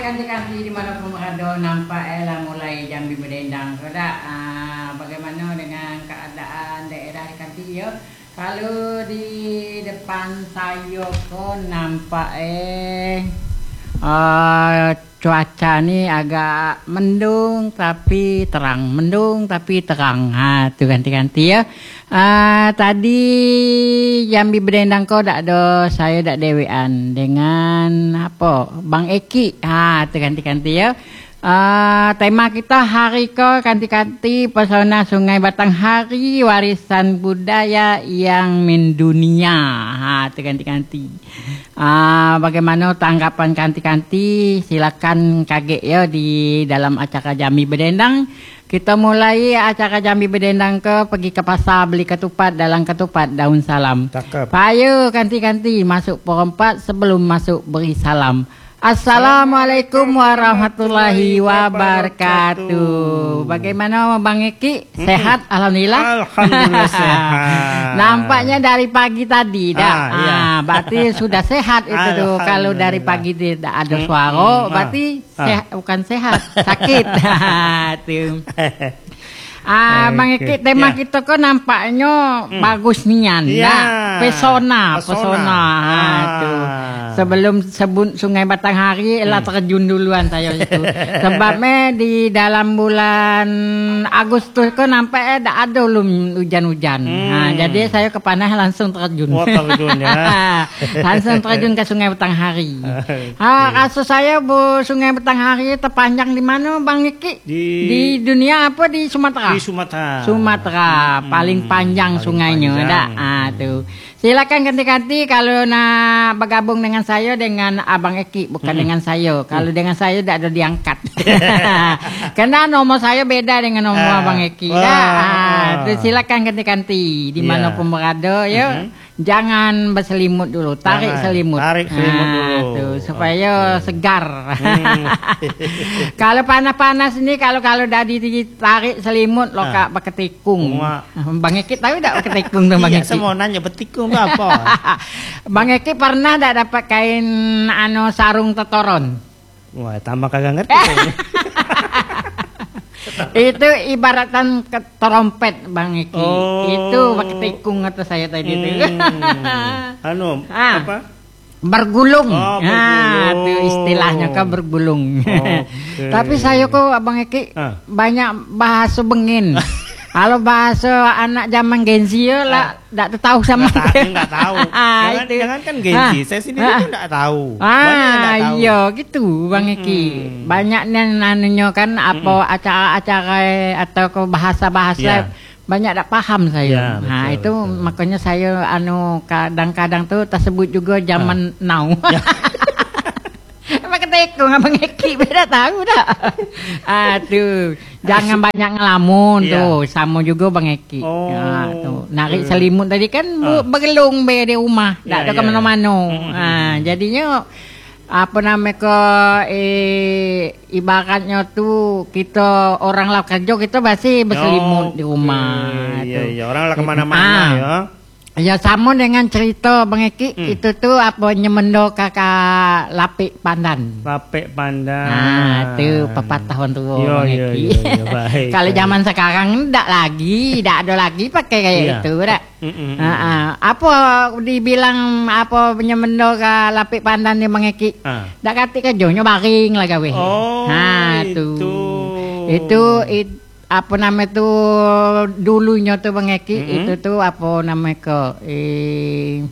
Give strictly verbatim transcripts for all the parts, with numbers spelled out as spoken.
ganti-ganti di mana pun berada nampak elah mulai Jambi Berdendang sudah. Ah, bagaimana dengan keadaan daerah di Kanti ya? Kalau di depan saya kok nampak eh uh, cuaca ni agak mendung tapi terang, mendung tapi terang. Ha, tu ganti-ganti ya. Uh, tadi Jambi Berdendang kau dak ada, saya dak dewean dengan apa? Bang Eki. Ha, tu ganti-ganti ya. Uh, tema kita hari ke ganti-ganti pesona Sungai Batanghari warisan budaya yang mendunia. Ha, tu ganti-ganti. Uh, bagaimana tanggapan ganti-ganti? Silakan kaget ya di dalam acara Jambi Berdendang. Kita mulai acara Jambi Berdendang ke pergi ke pasar beli ketupat, dalam ketupat daun salam. Cakep. Ayo ganti-ganti masuk perempat sebelum masuk beri salam. Assalamualaikum warahmatullahi wabarakatuh. Bagaimana Bang Eki? Sehat? Alhamdulillah. Alhamdulillah sehat. Nampaknya dari pagi tadi dah. Ah, iya. Ah, berarti sudah sehat itu tuh. Kalau dari pagi tidak ada suara, berarti sehat, bukan sehat, sakit. Tuh. Ah, Bang Eki, tema ya. kita kok nampaknya hmm. bagus nian, ya. dah. Pesona, pesona. pesona. Ah. Ah, tuh. Sebelum sebut Sungai Batanghari, elah hmm. terjun duluan saya itu. Sebabnya di dalam bulan Agustus kok nampaknya tak ada belum hujan-hujan. Hmm. Nah, jadi saya ke panah langsung terjun. Oh, terjun ya. Langsung terjun ke Sungai Batanghari. Ah, kasus saya bu Sungai Batanghari terpanjang di mana Bang Eki? Di, di dunia apa di Sumatera? Di Sumatera. Sumatera hmm. paling panjang paling sungainya, ada. Ah tuh. Silakan ganti-ganti kalau nak bergabung dengan saya dengan Abang Eki, bukan hmm. dengan saya. Kalau hmm. dengan saya tidak ada diangkat. Karena nomor saya beda dengan nomor uh, Abang Eki. Dah. Ah, tuh silakan ganti-ganti di mana yeah. pun berada ya. Uh-huh. Jangan berselimut dulu, tarik Jangan, selimut. Tarik selimut nah, dulu. Tuh, supaya okay. segar. Hmm. Kalau panas-panas ini, kalau kalau dah ditarik selimut, lo kak pakai tikung. Bang Eki tahu tak pakai tikung tuh Bang Eki? Eki? Iya, saya mau nanya betikung itu apa? Bang Eki pernah tak dapat kain ano sarung tetoron? Wah, tambah kagak ngerti. Itu ibaratan ke trompet Bang Eki. Oh. Itu pakai tikung atau saya tadi itu. Hmm. Anu, ah. apa? Bergulung. Oh, nah, itu istilahnya kan bergulung. Oh, okay. Tapi saya kok Abang Eki ah. banyak bahasa bengin. Kalau bahasa anak zaman Genzi ya lah enggak tahu sama saya enggak tahu. Ah, jangan, itu. jangan kan Genzi, ah. saya sendiri ah. enggak tahu. Ah, iya gitu Bang Eki. Hmm. Banyak nanunya kan apa hmm. acara-acara atau ke bahasa-bahasa yeah. banyak tak paham saya. Ya, betul, nah, itu betul. Makanya saya anu kadang-kadang tuh tersebut juga zaman ah. now. Ya. Pakai tekung Abang Eki beda tahu dah. Aduh, jangan banyak ngelamun iya. tuh, sama juga Bang Eki. Oh. Ya, tuh. Narik selimut tadi kan uh. bergelung be di rumah, enggak ada kemana-mana. Mm-hmm. Nah, jadinya apa namanya ke eh, ibaratnya tuh kita orang lah kerja kita masih berselimut oh, di rumah. Iya, iya, orang lah kemana-mana ah. ya. Ya sama dengan cerita Bang Eki hmm. itu tuh apa nyemendo kakak lapik pandan. Lapik pandan. Nah, itu papat tahun tuh yo, Bang yo, Eki. Yo, yo, baik, kalau baik. Zaman sekarang enggak lagi, enggak ada lagi pakai kayak iya. itu, dak. Mm -mm. Nah, uh, apa dibilang apa nyemendo ke lapik pandan nih Bang Eki? Ah. Dak katik kerjanya baring lah gawe. Oh, nah, itu. Itu itu apa nama tuh dulunya tuh Bang Eki mm-hmm. itu tuh apa nama ke eh,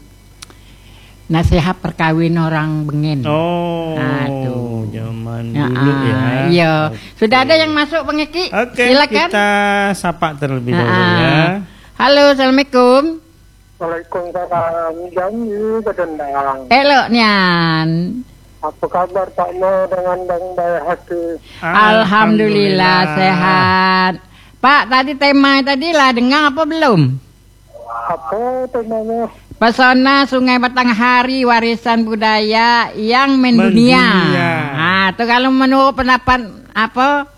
nasihat perkawin orang bengen. Oh, nah, tuh. Zaman ya, dulu ah, ya. Iya. Okay. Sudah ada yang masuk Bang Eki? Okay, silakan. Kita sapa terlebih nah, dahulu ya. Halo, assalamualaikum. Waalaikumsalam. Jambi Berdendang. Halo Nian. Apa kabar Pak Mo dengan Bang Bayhaqi? Alhamdulillah, Alhamdulillah sehat. Pak, tadi tema tadi lah dengar apa belum? Apa temanya? Pesona Sungai Batanghari warisan budaya yang mendunia. mendunia. Nah, itu kalau menurut pendapat apa?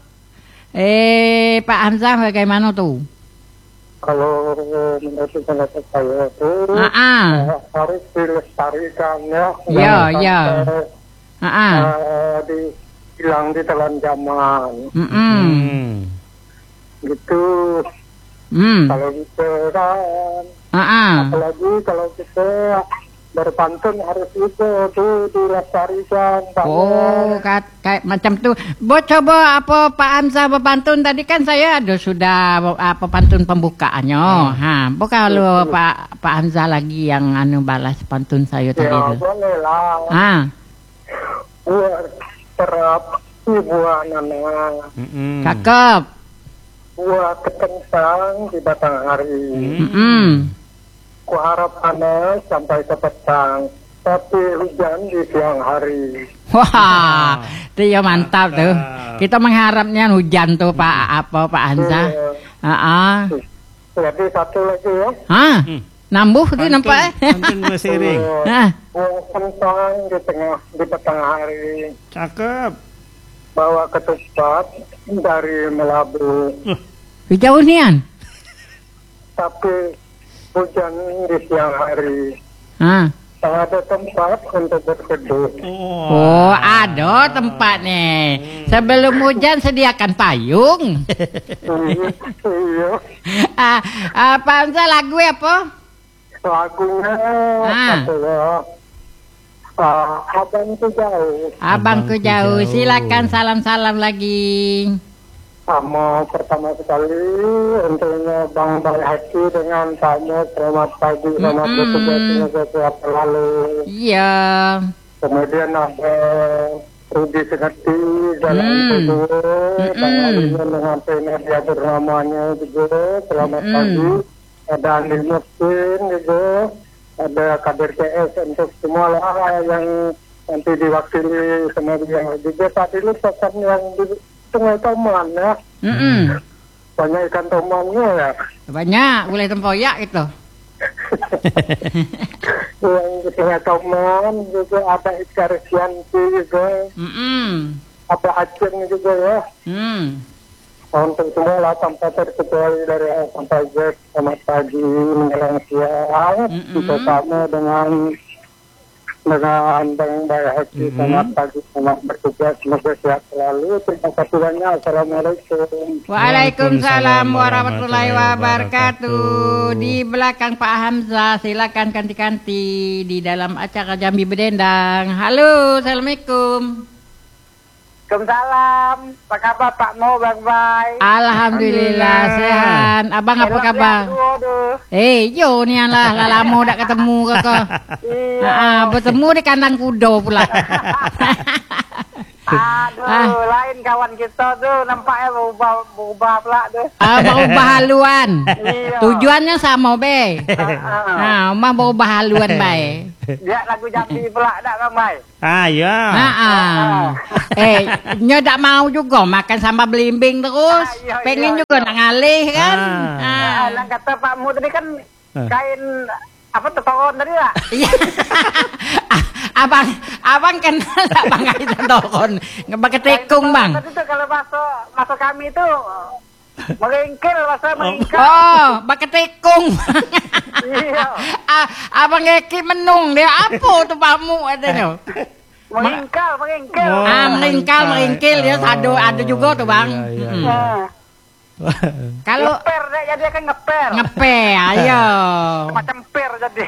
Eh, Pak Hamzah bagaimana tuh? Kalau menurut pendapat saya itu uh-uh. harus dilestarikan ya. Iya, iya. Uh, di hilang di telan zaman. Mm-mm. Hmm. Gitu. Hmm. Kalau gitu kan. Ah. Apalagi kalau kita berpantun harus itu tuh dilestarikan. Pak Oh, Mo. kat, kayak macam tuh. Bo coba apa Pak Hamzah berpantun tadi kan saya ada sudah apa pantun pembukaannya. Ha, bo kalau Pak Pak Hamzah lagi yang anu balas pantun saya tadi Ya tu. boleh lah. Ah, Buat terap buah nana. Mm-mm. cakep. Buah ketentang di batang hari. Mm-mm. Ku harap panas sampai ke petang, tapi hujan di siang hari. Wah, itu ya mantap tuh. Kita mengharapnya hujan tuh Pak apa Pak Hamzah. Iya. Ah, ah. Jadi satu lagi ya. Hah? Hmm. Nambuh tu nampak eh. Pantun bersiring. Ah, Buah kentang di tengah di petang hari, Cakep. bawa ketupat dari Melabu, jauh nian. tapi hujan di siang hari. Ah. Tak ada tempat untuk berteduh. Oh, ada tempatnya. Sebelum hujan sediakan payung. Iya, ah, ah, Pak Hamzah lagu apa? lagunya Ah. apa ya? Ah, abangku jauh. Abangku Abangku jauh. jauh. Silakan salam-salam lagi. Sama pertama sekali untuknya Bang Bang Hati dengan tamu selamat pagi, selamat Mm-mm. bertugas, semoga sehat selalu. Iya. Kemudian ada Rudi Sengerti Jalan Mm. Kedua dan Mm-mm. lalunya dengan pena dia bernamanya juga selamat Mm-mm. pagi. Ada Andi Mustin juga, ada kader P S untuk semua lah yang nanti diwakili sama dia juga. Tadi lu pesan yang di Sungai Toman ya, Mm-mm. banyak ikan tomannya ya. Banyak, boleh tempoyak gitu. Yang di Sungai Toman juga ada Iskar Sianti juga, Mm-mm. ada Aceh juga ya. Hmm. Untuk semua lah tanpa terkecuali dari A sampai Z, selamat pagi menjelang siang. Mm-mm. Kita sama dengan dengan Bang Bayhaki, Mm-mm. selamat pagi, selamat bertugas, semoga sehat selalu. Terima kasih banyak. Assalamualaikum. Waalaikumsalam warahmatullahi warahmatullahi wabarakatuh. wabarakatuh. Di belakang Pak Hamzah, silakan kanti-kanti di dalam acara Jambi Bedendang. Halo, assalamualaikum. Waalaikumsalam. Apa kabar Pak Mo, Bang Bay? Alhamdulillah sehat. Abang apa kabar? Eh, yo ni lah, lah lama dak ketemu kakak. Iya. Ah, bertemu di kandang kuda pula. Aduh, Ah. lain kawan kita tuh nampaknya berubah berubah pula tuh. Ah, berubah haluan. Iya. Tujuannya sama be. Ah, Ah, mah berubah haluan be. dia lagu Jambi pula tak Bang Bay? Ah, ya. Ah, ah. Eh, nyo tak mau juga makan sambal belimbing terus. Ah, iya, Pengen iya, juga iya. nak ngalih kan. Ah. Ah. Ah, yang kata Pak Mu tadi kan Ah. kain apa tetoron tadi lah. Iya. abang, abang kenal tak bang itu tokon ngebak tekung bang. Tadi tuh kalau masuk masuk kami itu meringkil, masa meringkil. Oh, bak tekung. Iya. ah, abang Eki menung dia apa tuh pamu adanya. Meringkal, meringkil. Oh. Ah, meringkal, meringkil dia Oh, ada ada juga tuh bang. iya, iya, Mm-mm. iya. Nah, Kalau ngeper deh, jadi kan ngeper. ngepe, ayo. Macam per jadi.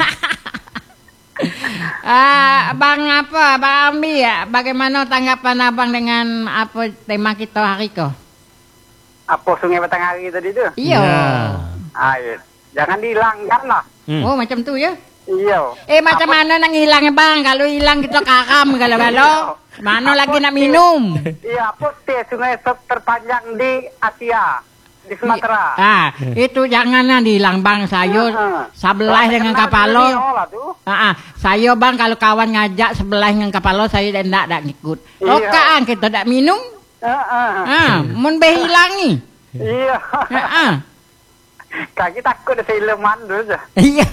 Ah, Bang apa, Bang Ambi ya, bagaimana tanggapan Abang dengan apa tema kita hari ko? Apa Sungai Batanghari tadi tuh? Iya. Ya. Ayo, jangan dihilangkan lah. Hmm. Oh, macam tu ya. Iya. Eh, macam mana nang hilangnya Bang? Kalau hilang kita karam kalau-kalau. Mana lagi nak minum? Iya, putih sungai ter- terpanjang di Asia, di Sumatera. Ah, itu janganlah dihilang Bang. Saya Ah. sebelah dengan Terkenal kapalo. dunia lah tuh. Ah, ah, saya Bang kalau kawan ngajak sebelah dengan kapalo saya dah ndak dak ngikut. Iya. Rokaan kita dak minum. Ah, ah. Ah, mun be hilangi. Iya. Ah, ah. Kaki takut ada siluman dulu aja. Iya.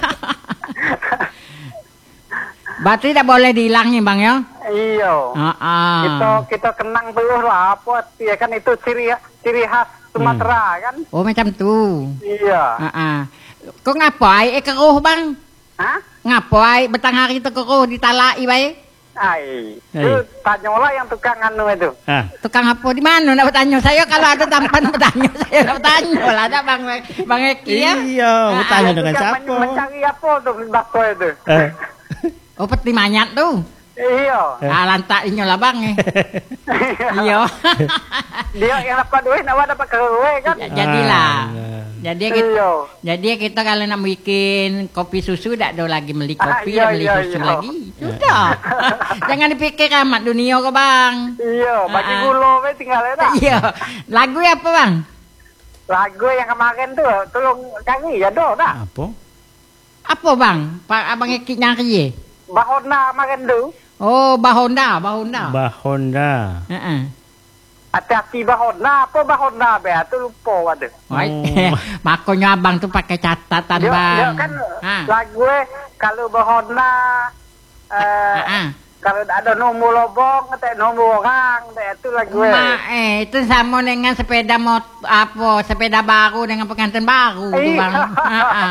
Berarti tak boleh dihilangi Bang ya? Iya. Ah, ah. Kita kita kenang dulu lah apa ya kan itu ciri ciri khas Sumatera kan. Oh macam tu. Iya. Ah, ah. Kau ngapai eh keruh Bang? Hah? Ngapai betang hari tu keruh ditalai bae? Ai, Hai. itu tanyalah yang tukang anu itu. Ah. Tukang apa di mana? Nak bertanya saya kalau ada tampan bertanya saya nak bertanya lah ada bang bang Eki ya. Iya, bertanya dengan Tukang siapa? men- Mencari apa tuh bakso itu? Eh. Oh peti manyat tuh. Iya. Eh. Ah lantak inyo lah bang eh. Iya. Dia yang dapat duit, awak dapat kewe kan? Ya, jadilah. Ah, iya. Jadi kita, Iya. jadi kita kalau nak bikin kopi susu tak ada lagi beli kopi, Ah, iya, dah beli iya, susu iya. lagi. Sudah. Jangan dipikir amat dunia kau bang. Iya, bagi Ah, ah. gula we tinggal tak. Iya. Lagu apa bang? Lagu yang kemarin tuh, tolong cari ya do tak? Apa? Apa bang? Pak abang Eki nyari ye? Bahona kemarin tu, Oh Bahonda, Bahonda. Mbah Honda. Heeh. hati-hati Bahona, apa Bahona be? Tu lupa ada. Wai, Oh. makanya abang tuh pakai catatan Dia, bang. dia kan Ah. lagu eh, kalau Bahona eh, Ah, ah. kalau ada nombor lobong, kata nombor orang, itu lagu eh. Ma, eh itu sama dengan sepeda mot apa sepeda baru dengan pengantin baru tuh Iya. bang. Ah, ah.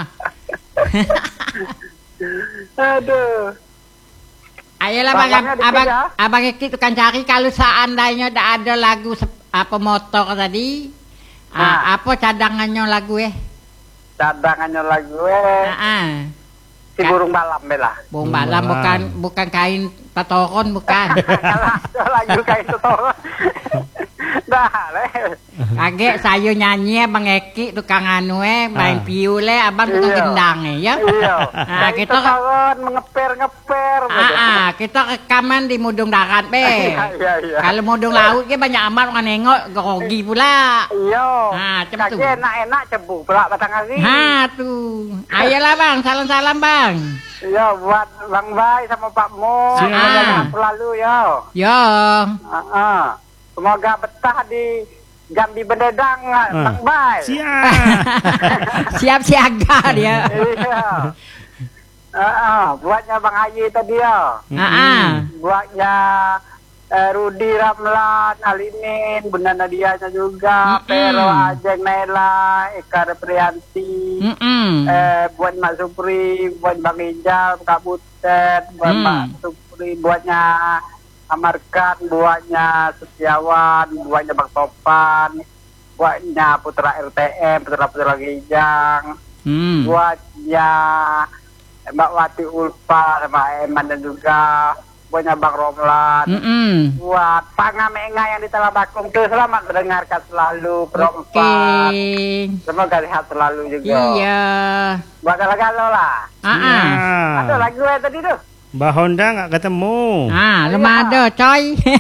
Aduh. Ayolah bang, Bapaknya ab- abang, dikira. abang Eki tukang cari kalau seandainya tak ada lagu sep- apa motor tadi, ah, Ah. apa cadangannya lagu eh? Cadangannya lagu eh, Ah, ah. si burung malam bela. Bung Bung balam balam. bukan bukan kain patoron bukan. Kalah lagu kayak itu toh. Dah leh. Kaget saya nyanyi bang Eki tukang anu eh main Ah. piule abang tukang Iya. gendang eh ya. Iya. Ah, Kayak kita itu kawan mengeper-ngeper. Ah, ah, kita rekaman di Mudung Darat be. Iya, iya, iya. Kalau Mudung Laut ke banyak amat orang nengok grogi pula. Iya. Ah, macam tu. Kaget enak-enak cebu pula batang hari. Ha tu. Ayolah bang, salam-salam bang. Iya, buat Bang Bay sama Pak Mo. Siap. Jangan selalu ya. Yo. Ah, ah. Semoga betah di Jambi Bededang, Ah. Bang Bay. Siap. Siap siaga dia. Iya. Ah, ah. Buatnya Bang Haji tadi ya. Ah, ah. Buatnya eh, Rudi Ramlan, Alimin, Bunda Nadianya juga, Mm-mm. Pero Ajeng Naila, Eka Reprianti, Mm-mm. eh, buat Mak Supri, buat Bang Ijal, Kak Butet, buat Hmm. Mak Supri, buatnya Amarkan, buatnya Setiawan, buatnya Bang Topan, buatnya Putra R T M, Putra-Putra Gijang, Hmm. buatnya Mbak Wati Ulfa sama Eman dan juga buatnya Bang Romlan, Mm-mm. buat pangamenga yang di Tanah Bakung tuh selamat mendengarkan selalu Oke. perempat. Semoga sehat selalu juga. Iya. Buat galau-galau lah. Ah, ah. Ada lagu yang tadi tuh. Mbah Honda nggak ketemu. Ah, lu Iya. ada coy.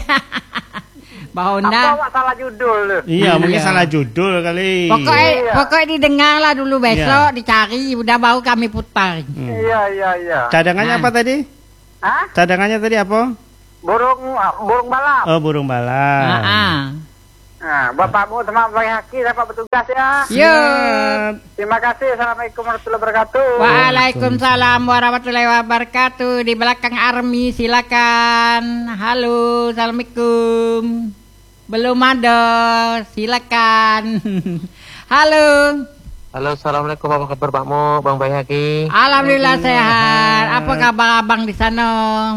Mbak Apa Honda. awak salah judul tuh? Iya, mungkin Iya. salah judul kali. Pokoknya, Iya. pokoknya didengar lah dulu besok, dicari, udah baru kami putar. Hmm. Iya, iya, iya. Cadangannya Ah. apa tadi? Hah? Cadangannya tadi apa? Burung ah, burung balap. Oh, burung bala. Ah, ah. Nah, Bapakmu sama Bang Haki dapat bertugas ya. Yo. Siap. Terima kasih. Assalamualaikum warahmatullahi wabarakatuh. Waalaikumsalam warahmatullahi wabarakatuh. Di belakang Army silakan. Halo, assalamualaikum. Belum ada, silakan. Halo. Halo, assalamualaikum, apa kabar Pak Mo, Bang Bayhaki? Alhamdulillah sehat. Apa kabar abang di sana?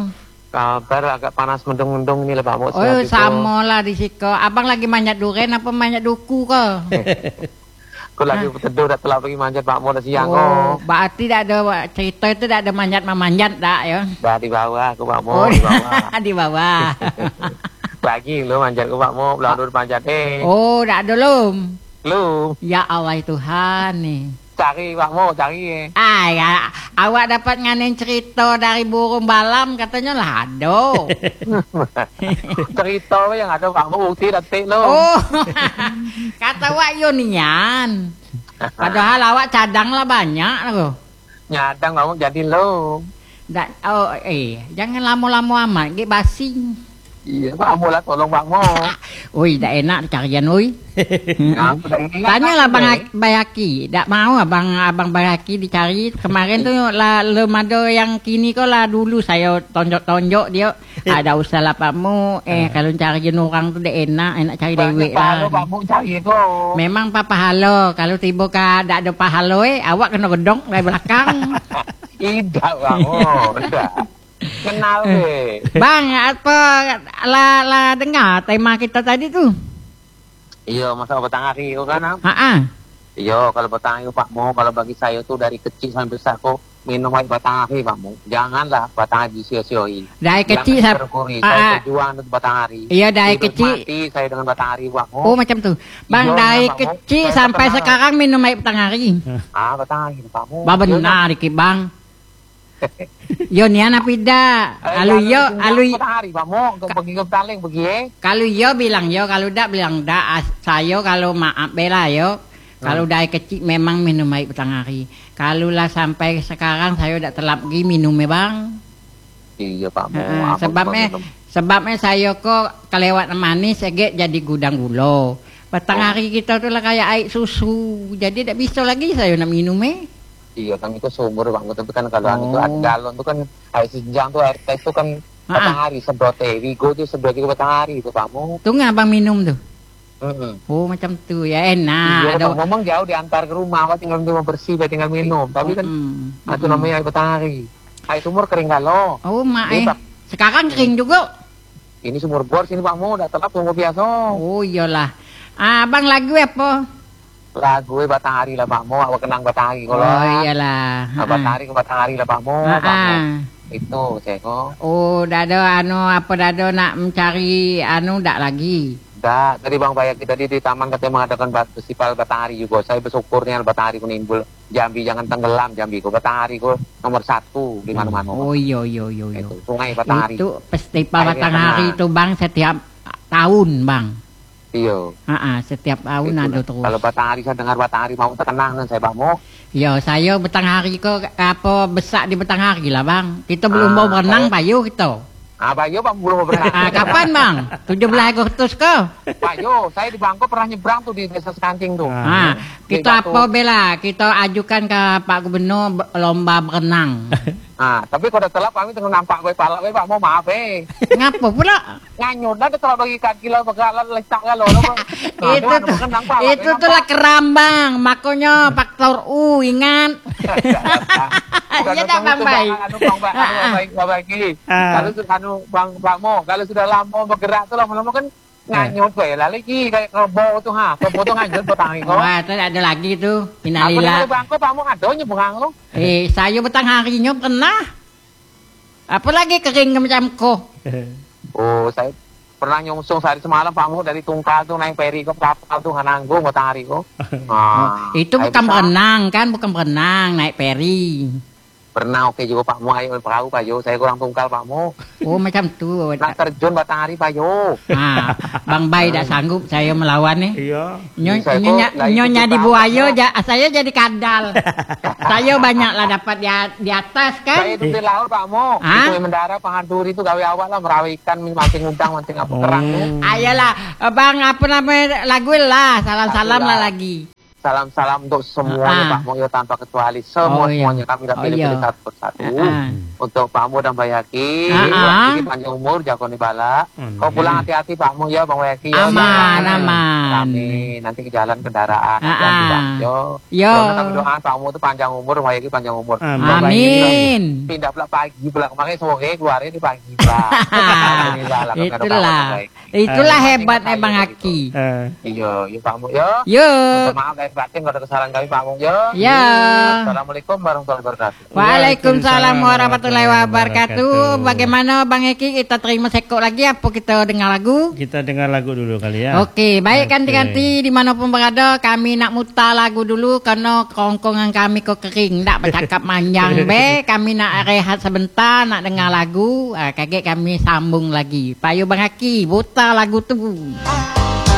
Kabar agak panas mendung-mendung ini lah Pak Mo. Oh, sama lah di situ. Abang lagi manjat duren apa manjat duku ke? Aku lagi berteduh, dah telah pergi manjat Pak Mo dah siang Oh, kok. berarti tak ada cerita itu tak ada manjat-memanjat tak ya? Dah di bawah aku Pak Mo, Oh, di bawah. di bawah. Lagi lu manjat ku Pak Mo, belum dulu manjat eh. Oh, tak ada belum. Lu Ya Allah Tuhan nih. cari Pak Mo, cari eh. Ah ya, awak dapat nganen cerita dari burung balam katanya lah ada. Cerita yang ada Pak Mo, bukti detik lu. Oh, kata awak Yunian. Padahal awak cadang lah banyak loh. Nyadang Pak Mo jadi lu. Da, oh, eh, jangan lama-lama amat, gak basi. Iya, Pak Mo lah tolong Pak Mo. Oi, dah enak carian oi. Nah, aku dah ingat, Tanya lah Pak Bang Mo. Bayaki, tak mau abang abang Bayaki dicari kemarin tu lah lemado yang kini kau lah dulu saya tonjok-tonjok dia. Ada usah lah Pak Mu. Eh kalau cari orang tu dah enak, enak cari dewek Pak Mo, lah. Pak Mo cari kok. Memang pa pahala. Kalau tiba ka tak ada pahala eh awak kena gedong dari belakang. Tidak Pak Mo, tidak. Kenal deh. Bang, apa lah lah dengar tema kita tadi tuh? Iya, masa batang hari itu kan? Am? Ha Iya, kalau batang hari Pak Mo, kalau bagi saya tuh dari kecil sampai besar kok minum air batang hari Pak Mo. Janganlah batang hari sia-siain. Dari kecil Jangan sampai terkuri. Saya berjuang untuk batang hari. Iya, dari Hidup kecil. mati saya dengan batang hari Pak Mo. Oh, macam tuh. Bang, Iya, dari Pak Mo. kecil Saya sampai terkenal. sekarang minum air petang hari. Ah, batang hari Pak Mo. Ba benar dikit, Bang. Yo niana pida. Alu yo, alu batang hari Pak Mo. Pergi ke Petaling pergi eh. kalau yo bilang yo, kalau dak bilang dak. As- Saya kalau maaf bela yo. Kalau dari kecil memang minum air petang hari. Kalau lah sampai sekarang saya udah telap lagi minumnya, Bang. Iya Pak Mo. Ha, Apa sebabnya minum? sebabnya saya kok kelewat manis ege jadi gudang gula. Petang Oh. hari kita tuh lah kayak air susu. Jadi tak bisa lagi saya nak minumnya. Iya kan itu sumur Bang. Tapi kan kalau Oh. itu ada galon itu kan air senjang tuh air teh itu kan Ah. batang hari sedot eh. Wigo tuh sedot juga batang hari itu Pak Mo. Tuh nggak Bang minum tuh? Heeh. Oh macam tuh ya enak. Iya, Ada Bang, memang jauh diantar ke rumah, Pak, tinggal cuma bersih, Pak, tinggal minum. Tapi kan Mm, itu mm. namanya air batang air sumur kering kalau. Oh mak Iya, eh. Pak. Sekarang kering juga. Ini sumur bor sini Pak Mo, udah telap sumur biasa. Oh iyalah. Ah Bang lagu apa? Lagu eh, batang hari lah Pak Mo, awak kenang batang hari kalau. Oh iyalah. Nah, batang hari ke batang hari lah Pak Mo, Ah, Pak Mo. ah. Itu saya kok. Oh dado anu apa dado nak mencari anu dak lagi. Dah, tadi Bang Bayak kita di, di taman katanya mengadakan bat- festival batang juga. Saya bersyukurnya batang hari nimbul. Jambi jangan tenggelam Jambi. Kok batang hari kok nomor satu di mana-mana. Oh iya iya iya iya. Itu sungai batang hari. Itu festival Airnya matahari tenang. itu Bang setiap tahun Bang. Iya. Ah, ah, setiap tahun Itulah. ada terus. Kalau batang hari saya dengar batang hari mau terkenang kan saya Pak Mo. Ya saya betang hari kok apa besar di betang hari lah Bang. Kita belum Ah, mau berenang saya- payu kita. Ah, Pak Yo, Pak belum berenang. Ah, kapan Bang? tujuh belas Agustus kok. Pak Yo, saya di Bangko pernah nyebrang tuh di desa Sekancing tuh. Ah, kita Di Batu. apa bela? Kita ajukan ke Pak Gubernur be- lomba berenang. Ah, tapi kalau udah telap kami tengah nampak gue palak gue Pak mau maaf eh. Ngapa pula? Nganyut dah telap bagi kaki lo bagalan letak lo. itu tuh, itu tuh lah keram Bang. Makanya faktor U ingat. Iya dah Bang baik. Anu Bang Bang, anu Bang baik, Bang baik ini. Ah. Kalau sudah anu Bang Bang Mo, kalau sudah lama bergerak tuh lama-lama kan nganyut gue lah lagi kayak kerbau tuh ha. Kerbau tuh nganyut petang itu. Wah, itu ada lagi tuh. Aku Innalillah. di Bangko Pak Mo ada nyebrang lo. Eh, saya betang harinya pernah. Apalagi kering macam ko. Oh, saya pernah nyungsung sehari semalam Pak Mo dari Tungkal tuh naik peri ke kapal tuh nanggung batang hari kok. Ah, Itu saya bukan bisa. berenang kan, bukan berenang, naik peri. Pernah oke juga Pak Mo ayo perahu Pak Yo, saya kurang Tungkal Pak Mo. Oh macam tuh. Nak terjun batang hari Pak Yo. Nah, Bang Bay tak sanggup saya melawan nih. Iya. Nyonya, Saya kok nyonya, lagi nyonya ikut di buaya, Bang. ja- saya jadi kadal. Saya banyaklah dapat di, a- di atas Saya kan. itu di laut Pak Mo. Hah? Itu mendarat pahaduri itu gawe awak lah merawi ikan mancing udang mancing apa kerang tuh. Ayolah, Bang apa namanya lagu lah, salam-salam lah Lagu lah. lagi. Salam-salam untuk Ah. semuanya Pak Mo ya tanpa kecuali semua Oh, iya. semuanya kami udah Oh, pilih-pilih iya. satu persatu. Ah. Untuk Pak Mo dan Mbak Yaki, Ah, ah. Jadi panjang umur, jagoni bala. Amin. Kau pulang hati-hati Pak Mo ya, Bang Yaki. ya. Aman, Jangan- aman. Amin. Nanti ke jalan kendaraan. Ah, hati-hati, ah. Pak. Yo. Yo. Karena kami doa Pak Mo itu panjang umur, Mbak Yaki panjang umur. Amin. Mbak Yaki Amin. pindah pula pagi pula kemarin sore keluar di pagi pula. Alhamdulillah lah, kami ada kabar Itulah, baik. itulah Ah. hebatnya Bang Aki. Eh, Iya, iya Pak Mo ya. Yo. Minta maaf lahir batin kalau ada kesalahan kami Pak Mo ya. Ya. Assalamualaikum warahmatullahi wabarakatuh. Waalaikumsalam warahmatullahi wabarakatuh. wabarakatuh. Bagaimana Bang Eki kita terima sekok lagi apa kita dengar lagu? kita dengar lagu dulu kali ya. Oke, baik Oke. ganti-ganti dimanapun berada kami nak mutar lagu dulu karena kerongkongan kami kok kering tak bercakap panjang be kami nak rehat sebentar nak dengar lagu ah, kaget kami sambung lagi. Payo Bang Aki putar lagu tu.